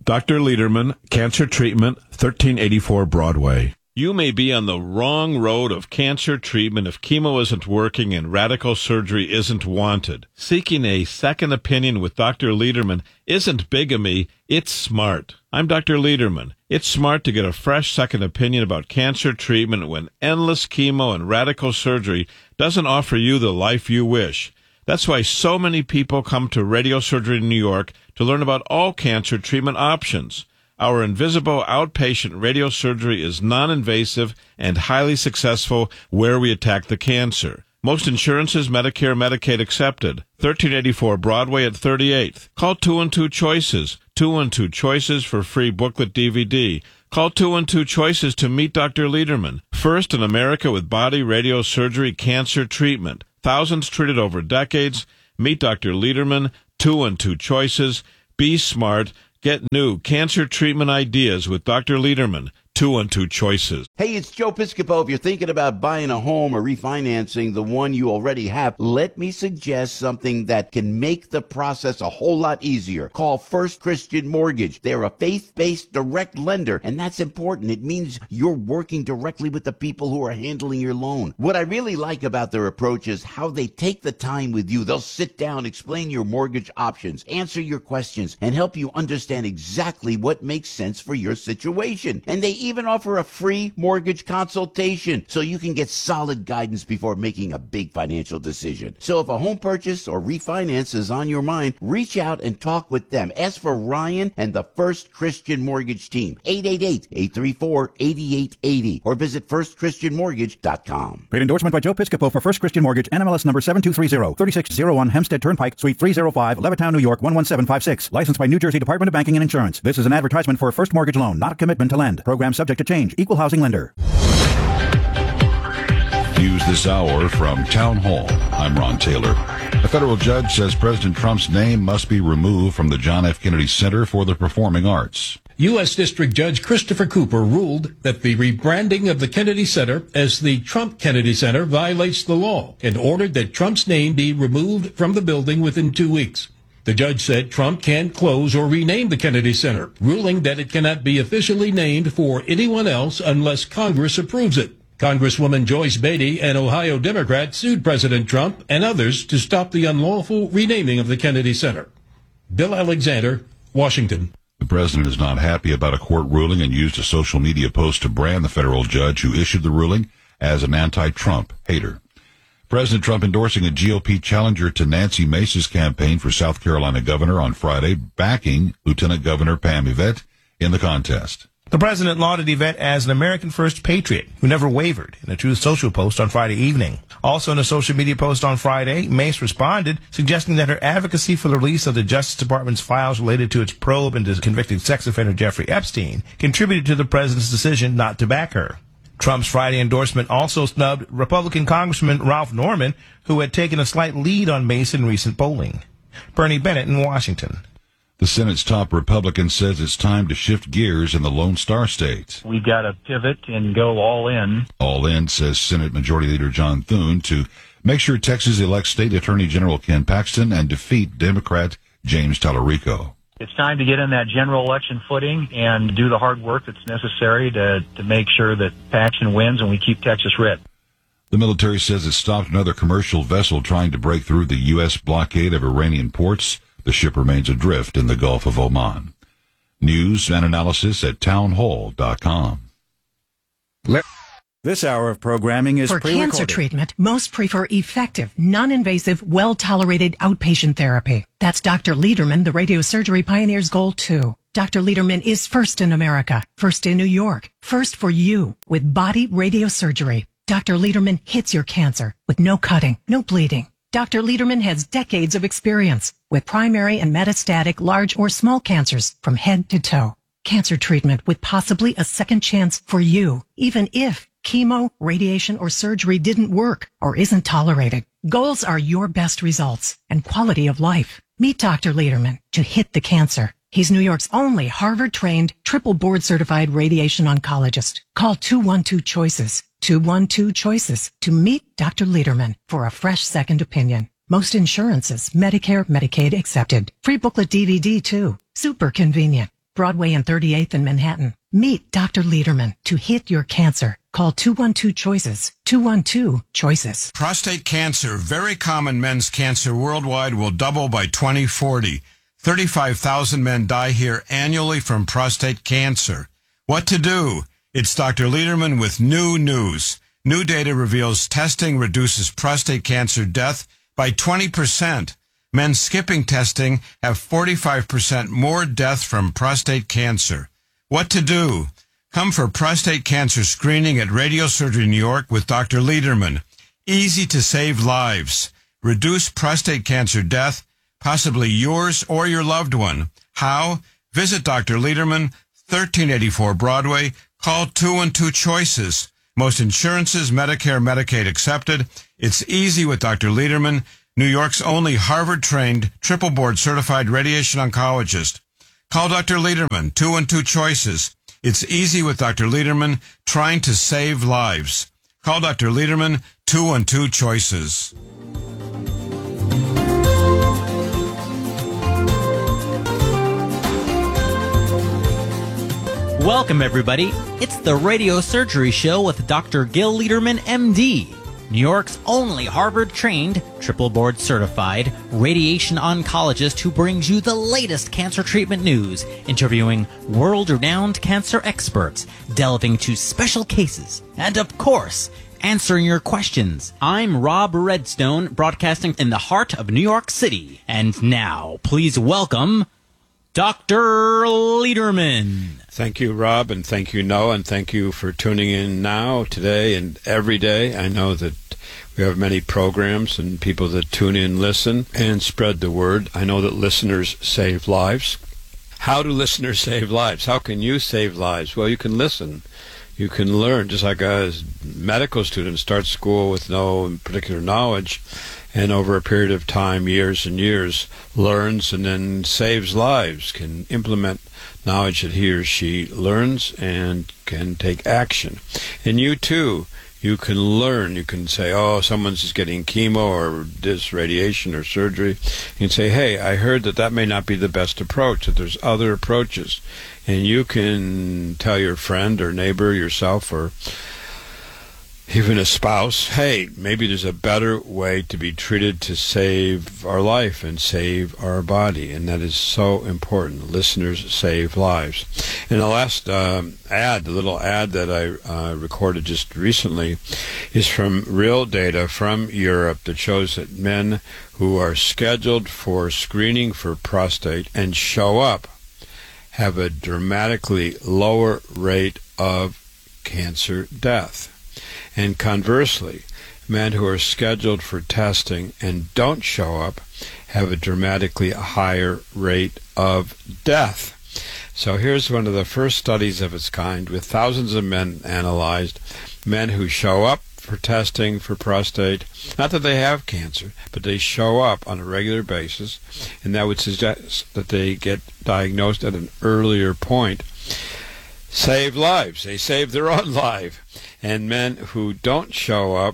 Dr. Lederman, Cancer Treatment, 1384 Broadway. You may be on the wrong road of cancer treatment if chemo isn't working and radical surgery isn't wanted. Seeking a second opinion with Dr. Lederman isn't bigamy, it's smart. I'm Dr. Lederman. It's smart to get a fresh second opinion about cancer treatment when endless chemo and radical surgery doesn't offer you the life you wish. That's why so many people come to Radiosurgery New York to learn about all cancer treatment options. Our invisible outpatient radiosurgery is non-invasive and highly successful where we attack the cancer. Most insurances, Medicare, Medicaid accepted. 1384 Broadway at 38th. Call 212-CHOICES. 212-CHOICES for free booklet DVD. Call 212-CHOICES to meet Dr. Lederman. First in America with body radiosurgery cancer treatment. Thousands treated over decades. Meet Dr. Lederman. 212-CHOICES. Be smart. Get new cancer treatment ideas with Dr. Lederman. 212-CHOICES. Hey, it's Joe Piscopo. If you're thinking about buying a home or refinancing the one you already have, let me suggest something that can make the process a whole lot easier. Call First Christian Mortgage. They're a faith-based direct lender, and that's important. It means you're working directly with the people who are handling your loan. What I really like about their approach is how they take the time with you. They'll sit down, explain your mortgage options, answer your questions, and help you understand exactly what makes sense for your situation. And they even offer a free mortgage consultation so you can get solid guidance before making a big financial decision. So if a home purchase or refinance is on your mind, reach out and talk with them. Ask for Ryan and the First Christian Mortgage team, 888-834-8880, or visit firstchristianmortgage.com. Paid endorsement by Joe Piscopo for First Christian Mortgage, NMLS number 7230, 3601 Hempstead Turnpike, Suite 305, Levittown, New York, 11756. Licensed by New Jersey Department of Banking and Insurance. This is an advertisement for a first mortgage loan, not a commitment to lend. Program subject to change. Equal housing lender. News this hour from Town Hall. I'm Ron Taylor. A federal judge says President Trump's name must be removed from the John F. Kennedy Center for the Performing Arts. U.S. District Judge Christopher Cooper ruled that the rebranding of the Kennedy Center as the Trump Kennedy Center violates the law and ordered that Trump's name be removed from the building within 2 weeks. The judge said Trump can't close or rename the Kennedy Center, ruling that it cannot be officially named for anyone else unless Congress approves it. Congresswoman Joyce Beatty, an Ohio Democrat, sued President Trump and others to stop the unlawful renaming of the Kennedy Center. Bill Alexander, Washington. The president is not happy about a court ruling and used a social media post to brand the federal judge who issued the ruling as an anti-Trump hater. President Trump endorsing a GOP challenger to Nancy Mace's campaign for South Carolina governor on Friday, backing Lieutenant Governor Pam Yvette in the contest. The president lauded Yvette as an American First patriot who never wavered in a Truth Social post on Friday evening. Also in a social media post on Friday, Mace responded, suggesting that her advocacy for the release of the Justice Department's files related to its probe into convicted sex offender Jeffrey Epstein contributed to the president's decision not to back her. Trump's Friday endorsement also snubbed Republican Congressman Ralph Norman, who had taken a slight lead on Mace in recent polling. Bernie Bennett in Washington. The Senate's top Republican says it's time to shift gears in the Lone Star State. We've got to pivot and go all in. All in, says Senate Majority Leader John Thune, to make sure Texas elects State Attorney General Ken Paxton and defeat Democrat James Tallarico. It's time to get in that general election footing and do the hard work that's necessary to make sure that Paxton wins and we keep Texas red. The military says it stopped another commercial vessel trying to break through the U.S. blockade of Iranian ports. The ship remains adrift in the Gulf of Oman. News and analysis at townhall.com. This hour of programming is for pre-recorded. cancer treatment, most prefer effective, non-invasive, well-tolerated outpatient therapy. That's Dr. Lederman, the radiosurgery pioneer's goal, too. Dr. Lederman is first in America, first in New York, first for you with body radiosurgery. Dr. Lederman hits your cancer with no cutting, no bleeding. Dr. Lederman has decades of experience with primary and metastatic large or small cancers from head to toe. Cancer treatment with possibly a second chance for you, even if chemo, radiation, or surgery didn't work or isn't tolerated. Goals are your best results and quality of life. Meet Dr. Lederman to hit the cancer. He's New York's only Harvard-trained, triple board-certified radiation oncologist. Call 212-CHOICES, 212-CHOICES to meet Dr. Lederman for a fresh second opinion. Most insurances, Medicare, Medicaid accepted. Free booklet DVD, too. Super convenient. Broadway and 38th in Manhattan. Meet Dr. Lederman to hit your cancer. Call 212-CHOICES. 212-CHOICES. Prostate cancer, very common men's cancer worldwide, will double by 2040. 35,000 men die here annually from prostate cancer. What to do? It's Dr. Lederman with new news. New data reveals testing reduces prostate cancer death by 20%. Men skipping testing have 45% more death from prostate cancer. What to do? Come for prostate cancer screening at Radiosurgery New York with Dr. Lederman. Easy to save lives. Reduce prostate cancer death, possibly yours or your loved one. How? Visit Dr. Lederman, 1384 Broadway. Call 212-CHOICES. Most insurances, Medicare, Medicaid accepted. It's easy with Dr. Lederman, New York's only Harvard-trained, triple-board certified radiation oncologist. Call Dr. Lederman, 212-CHOICES. It's easy with Dr. Lederman, trying to save lives. Call Dr. Lederman, 212-CHOICES. Welcome, everybody. It's the Radio Surgery Show with Dr. Gil Lederman, MD. New York's only Harvard-trained, triple-board certified radiation oncologist who brings you the latest cancer treatment news, interviewing world-renowned cancer experts, delving into special cases, and of course, answering your questions. I'm Rob Redstone, broadcasting in the heart of New York City. And now, please welcome Dr. Lederman. Thank you, Rob, and thank you, Noah, and thank you for tuning in now, today, and every day. I know that we have many programs and people that tune in, listen, and spread the word. I know that listeners save lives. How do listeners save lives? How can you save lives? Well, you can listen. You can learn, just like a medical student starts school with no particular knowledge, and over a period of time, years and years, learns and then saves lives, can implement knowledge that he or she learns and can take action. And you too, you can learn. You can say, oh, someone's just getting chemo or this radiation or surgery. You can say, hey, I heard that may not be the best approach, that there's other approaches. And you can tell your friend or neighbor, yourself, or even a spouse, hey, maybe there's a better way to be treated to save our life and save our body, and that is so important. Listeners save lives. And the last the little ad that I recorded just recently, is from real data from Europe that shows that men who are scheduled for screening for prostate and show up have a dramatically lower rate of cancer death. And conversely, men who are scheduled for testing and don't show up have a dramatically higher rate of death. So here's one of the first studies of its kind with thousands of men analyzed, men who show up for testing for prostate, not that they have cancer, but they show up on a regular basis, and that would suggest that they get diagnosed at an earlier point. Save lives. They save their own life. And men who don't show up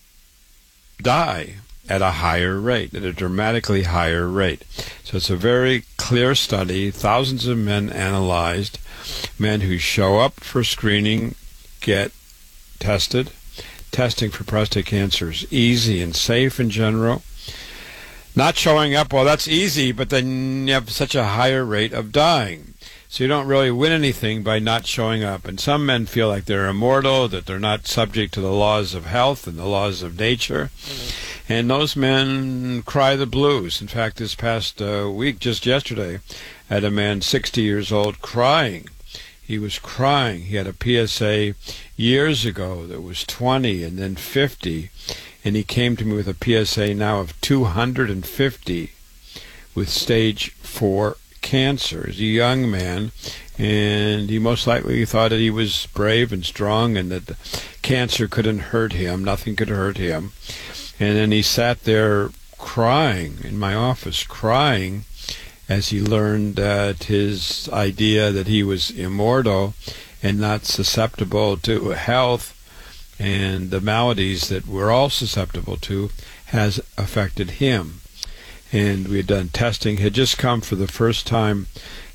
die at a higher rate, at a dramatically higher rate. So it's a very clear study. Thousands of men analyzed. Men who show up for screening get tested. Testing for prostate cancer is easy and safe in general. Not showing up, well, that's easy, but then you have such a higher rate of dying. So you don't really win anything by not showing up. And some men feel like they're immortal, that they're not subject to the laws of health and the laws of nature. And those men cry the blues. In fact, this past week, just yesterday, I had a man 60 years old crying. He was crying. He had a PSA years ago that was 20 and then 50. And he came to me with a PSA now of 250 with stage 4 cancer. He's a young man, and he most likely thought that he was brave and strong and that the cancer couldn't hurt him. Nothing could hurt him. And then he sat there crying in my office, crying as he learned that his idea that he was immortal and not susceptible to health and the maladies that we're all susceptible to has affected him. And we had done testing, had just come for the first time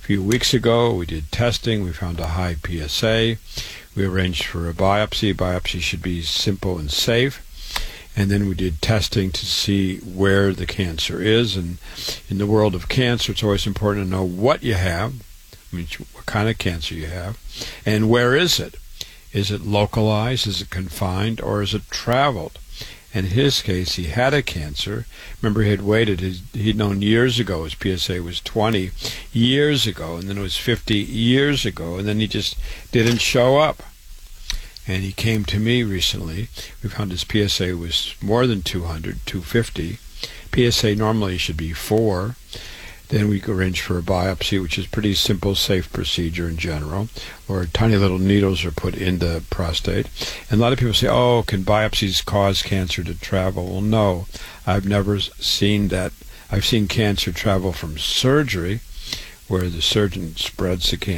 few weeks ago. We did testing. We found a high PSA. We arranged for a biopsy. Biopsy should be simple and safe. And then we did testing to see where the cancer is. And in the world of cancer, it's always important to know what you have, I mean, what kind of cancer you have, and where is it? Is it localized? Is it confined? Or is it traveled? In his case, he had a cancer. Remember, he had waited. He'd known years ago his PSA was 20 years ago, and then it was 50 years ago, and then he just didn't show up. And he came to me recently. We found his PSA was more than 200, 250. PSA normally should be 4. Then we arrange for a biopsy, which is a pretty simple, safe procedure in general, where tiny little needles are put in the prostate. And a lot of people say, oh, can biopsies cause cancer to travel? Well, no. I've never seen that. I've seen cancer travel from surgery, where the surgeon spreads the cancer